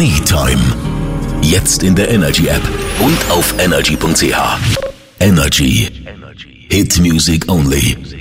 Me-Time. Jetzt in der Energy App und auf energy.ch. Energy. Hit Music Only.